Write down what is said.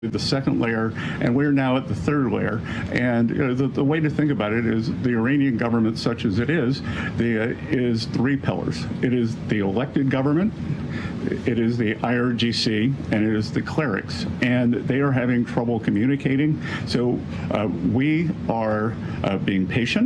the second layer, and we're now at the third layer. And the way to think about it is the Iranian government, such as it is three pillars. It is the elected government, it is the IRGC, and it is the clerics. And they are having trouble communicating. So we are being patient.